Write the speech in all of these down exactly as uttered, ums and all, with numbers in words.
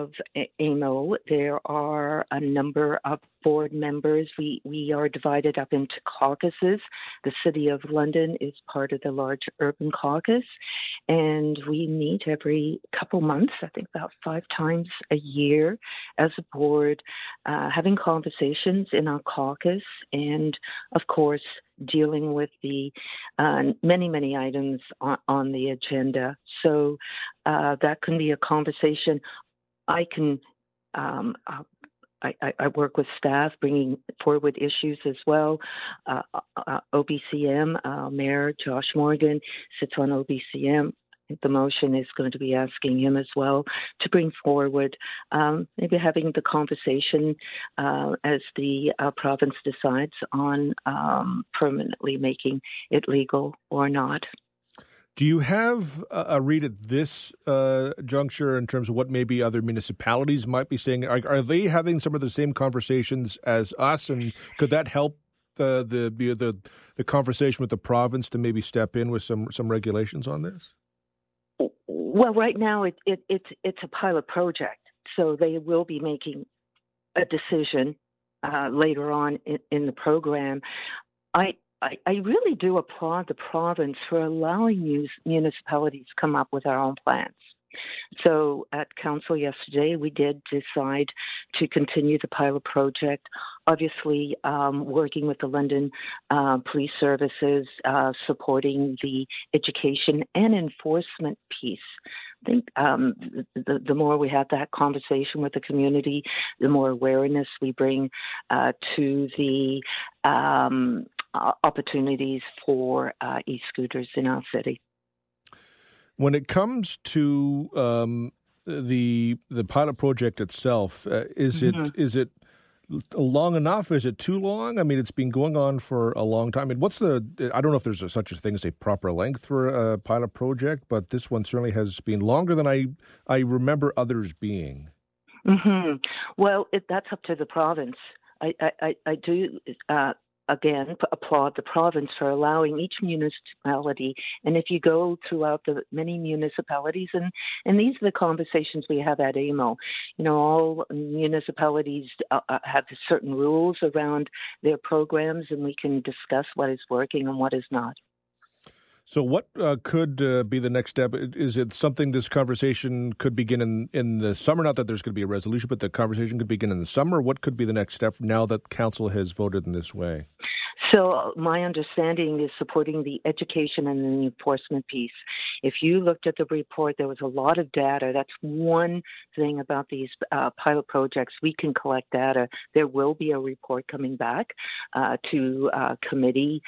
of A M O, there are a number of board members. We we are divided up into caucuses. The City of London is part of the large urban caucus, and we meet every couple months, I think about five times a year as a board, uh, having conversations in our caucus and, of course, dealing with the uh, many, many items on, on the agenda. So uh, that can be a conversation. I can, um, I, I work with staff bringing forward issues as well. Uh, uh, O B C M, uh, Mayor Josh Morgan sits on O B C M. The motion is going to be asking him as well to bring forward, um, maybe having the conversation uh, as the uh, province decides on um, permanently making it legal or not. Do you have a read at this uh, juncture in terms of what maybe other municipalities might be saying? Are, are they having some of the same conversations as us, and could that help the the the, the conversation with the province to maybe step in with some, some regulations on this? Well, right now it, it, it's it's a pilot project, so they will be making a decision uh, later on in, in the program. I, I I really do applaud the province for allowing mus- municipalities to come up with our own plans. So at council yesterday, we did decide to continue the pilot project, obviously um, working with the London uh, Police Services, uh, supporting the education and enforcement piece. I think um, the, the more we have that conversation with the community, the more awareness we bring uh, to the um, opportunities for uh, e-scooters in our city. When it comes to um, the the pilot project itself, uh, is mm-hmm. it is it long enough? Is it too long? I mean, it's been going on for a long time. I mean, what's the? I don't know if there's a, such a thing as a proper length for a pilot project, but this one certainly has been longer than I I remember others being. Mm-hmm. Well, it, that's up to the province. I I, I do. Uh, Again, applaud the province for allowing each municipality. And if you go throughout the many municipalities, and, and these are the conversations we have at A M O, you know, all municipalities uh, have certain rules around their programs, and we can discuss what is working and what is not. So what uh, could uh, be the next step? Is it something this conversation could begin in, in the summer? Not that there's going to be a resolution, but the conversation could begin in the summer. What could be the next step now that council has voted in this way? So my understanding is supporting the education and the enforcement piece. If you looked at the report, there was a lot of data. That's one thing about these uh, pilot projects. We can collect data. There will be a report coming back uh, to uh, committee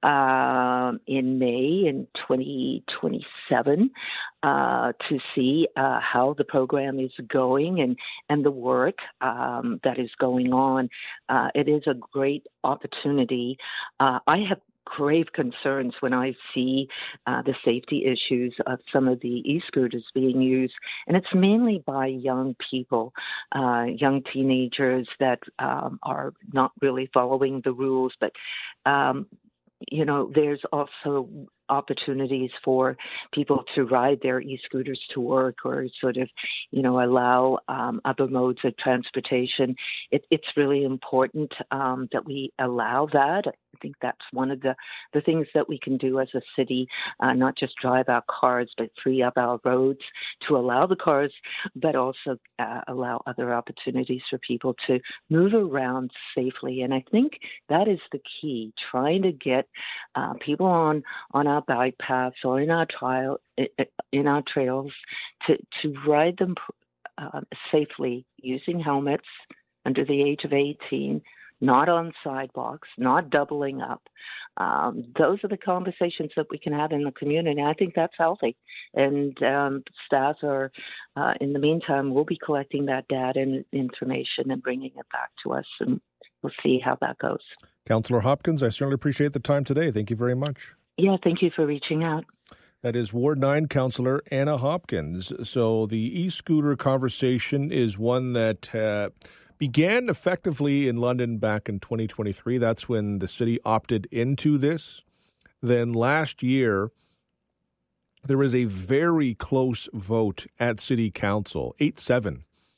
uh, in May in twenty twenty-seven uh, to see uh, how the program is going and, and the work um, that is going on. Uh, it is a great opportunity. Uh, I have grave concerns when I see uh, the safety issues of some of the e-scooters being used, and it's mainly by young people, uh, young teenagers that um, are not really following the rules, but um, you know, there's also opportunities for people to ride their e-scooters to work or sort of, you know, allow um, other modes of transportation. It, it's really important um, that we allow that. I think that's one of the, the things that we can do as a city, uh, not just drive our cars, but free up our roads to allow the cars, but also uh, allow other opportunities for people to move around safely. And I think that is the key, trying to get uh, people on, on our bike paths or in our trial, in our trails to, to ride them uh, safely using helmets under the age of eighteen, not on sidewalks, not doubling up. Um, those are the conversations that we can have in the community. I think that's healthy. And um, staff are, uh, in the meantime, we'll be collecting that data and information and bringing it back to us, and we'll see how that goes. Councillor Hopkins, I certainly appreciate the time today. Thank you very much. Yeah, thank you for reaching out. That is Ward nine Councillor Anna Hopkins. So the e-scooter conversation is one that uh, began effectively in London back in twenty twenty-three. That's when the city opted into this. Then last year, there was a very close vote at City Council, eight seven,